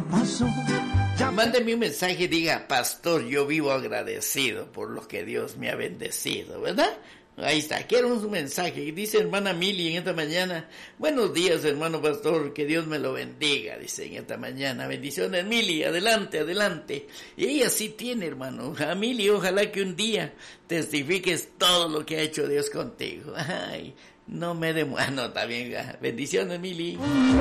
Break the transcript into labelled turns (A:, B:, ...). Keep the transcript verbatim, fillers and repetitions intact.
A: pasó.
B: Mándeme un mensaje y diga, pastor, yo vivo agradecido por lo que Dios me ha bendecido, ¿verdad? Ahí está, quiero un mensaje. Dice hermana Mili en esta mañana, buenos días hermano pastor, que Dios me lo bendiga, dice en esta mañana. Bendiciones Mili, adelante, adelante. Y ella sí tiene, hermano. A Mili, ojalá que un día testifiques todo lo que ha hecho Dios contigo. Ay, no me demuestres. Ah, no, está bien. Bendiciones Mili.